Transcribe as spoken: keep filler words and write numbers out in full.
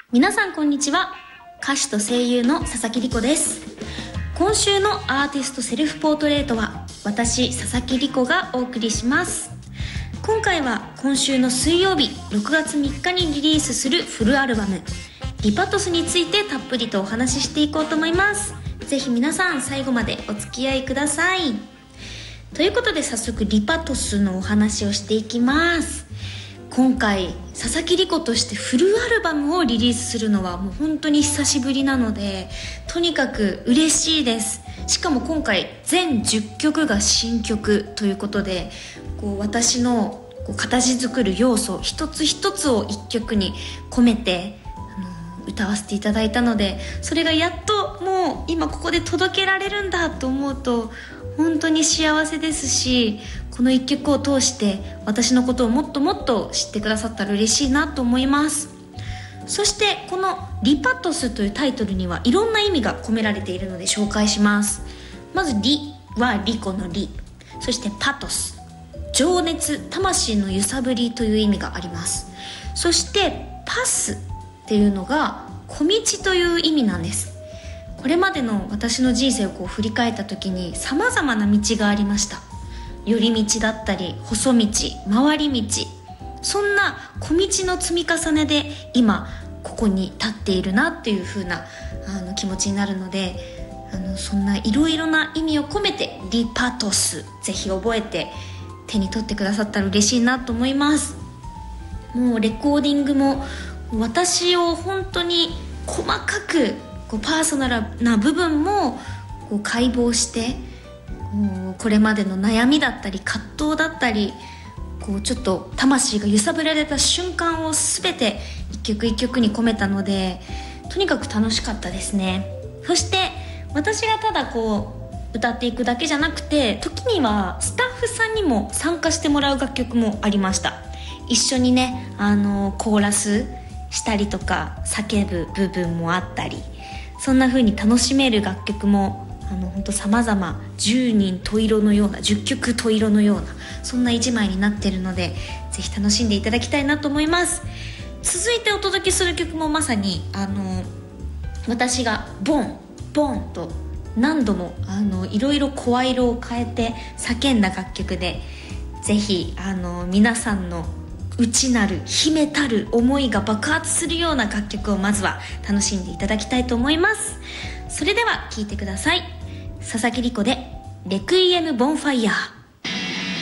皆さんこんにちは。歌手と声優の佐々木梨子です。今週のアーティストセルフポートレートは私佐々木梨子がお送りします。今回は今週の水曜日ろくがつみっかにリリースするフルアルバムリパトスについてたっぷりとお話ししていこうと思います。ぜひ皆さん最後までお付き合いください。ということで早速リパトスのお話をしていきます。今回佐々木梨子としてフルアルバムをリリースするのはもう本当に久しぶりなので、とにかく嬉しいです。しかも今回全じゅっきょくが新曲ということで、こう私のこう形作る要素一つ一つを一曲に込めてあの歌わせていただいたので、それがやっともう今ここで届けられるんだと思うと本当に幸せですし、この一曲を通して私のことをもっともっと知ってくださったら嬉しいなと思います。そしてこのリパトスというタイトルにはいろんな意味が込められているので紹介します。まずリはリコのリ、そしてパトス、情熱、魂の揺さぶりという意味があります。そしてパスっていうのが小道という意味なんです。これまでの私の人生をこう振り返った時に様々な道がありました。寄り道だったり細道、回り道、そんな小道の積み重ねで今ここに立っているなっていう風なあの気持ちになるので、あのそんないろいろな意味を込めてリパトス、ぜひ覚えて手に取ってくださったら嬉しいなと思います。もうレコーディングも私を本当に細かくこうパーソナルな部分もこう解剖して、こうこれまでの悩みだったり葛藤だったり、こうちょっと魂が揺さぶられた瞬間を全て一曲一曲に込めたので、とにかく楽しかったですね。そして私がただこう歌っていくだけじゃなくて、時にはスタッフさんにも参加してもらう楽曲もありました。一緒にね、あのコーラスしたりとか叫ぶ部分もあったり、そんな風に楽しめる楽曲もあの本当様々、じゅうにん十色のような、じゅっきょく十色のような、そんな一枚になっているので、ぜひ楽しんでいただきたいなと思います。続いてお届けする曲もまさにあの私がボンボンと何度もあのいろいろ声色を変えて叫んだ楽曲で、ぜひあの皆さんの内なる秘めたる思いが爆発するような楽曲をまずは楽しんでいただきたいと思います。それでは聴いてください。佐々木梨子でレクイエムボンファイヤー。